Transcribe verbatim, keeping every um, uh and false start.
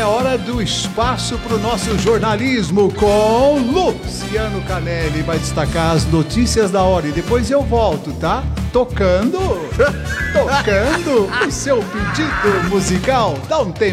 hora do espaço para o nosso jornalismo com Luciano Canelli. Vai destacar as notícias da hora e depois eu volto, tá? Tocando, tocando o seu pedido musical. Dá um tempo.